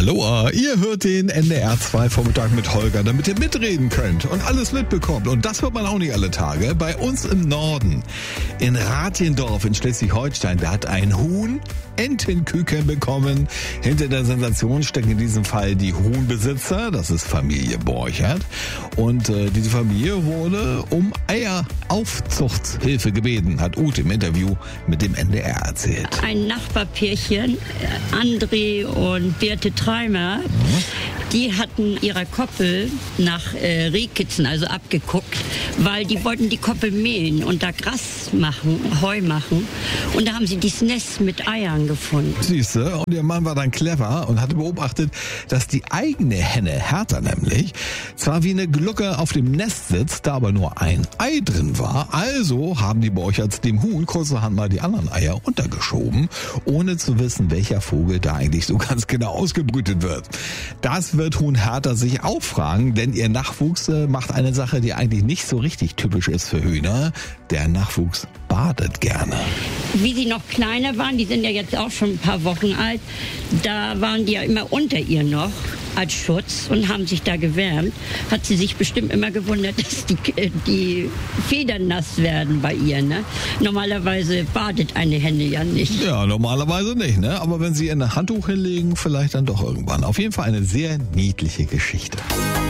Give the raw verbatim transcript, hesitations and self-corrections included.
Aloha, ihr hört den N D R zwei Vormittag mit Holger, damit ihr mitreden könnt und alles mitbekommt. Und das hört man auch nicht alle Tage. Bei uns im Norden, in Rathendorf in Schleswig-Holstein, da hat ein Huhn Entenküken bekommen. Hinter der Sensation stecken in diesem Fall die Huhnbesitzer, das ist Familie Borchert. Und äh, diese Familie wurde um Eieraufzuchtshilfe gebeten, hat Ute im Interview mit dem N D R erzählt. Ein Nachbarpärchen, André und Birte Treimer, mhm. die hatten ihrer Koppel nach äh, Rehkitzen, also abgeguckt, weil die wollten die Koppel mähen und da Gras machen, Heu machen. Und da haben sie dieses Nest mit Eiern gefunden. Siehste, und ihr Mann war dann clever und hatte beobachtet, dass die eigene Henne, Hertha nämlich, zwar wie eine Glucke auf dem Nest sitzt, da aber nur ein Ei drin war. Also haben die Borcherts dem Huhn kurzerhand mal die anderen Eier untergeschoben, ohne zu wissen, welcher Vogel da eigentlich so ganz genau ausgebrütet wird. Das wird Huhn Hertha sich auch fragen, denn ihr Nachwuchs macht eine Sache, die eigentlich nicht so richtig typisch ist für Hühner. Der Nachwuchs badet gerne. Wie sie noch kleiner waren, die sind ja jetzt auch schon ein paar Wochen alt, da waren die ja immer unter ihr noch als Schutz und haben sich da gewärmt. Hat sie sich bestimmt immer gewundert, dass die, die Federn nass werden bei ihr. Ne? Normalerweise badet eine Henne ja nicht. Ja, normalerweise nicht, ne? Aber wenn sie ihr ein Handtuch hinlegen, vielleicht dann doch irgendwann. Auf jeden Fall eine sehr niedliche Geschichte.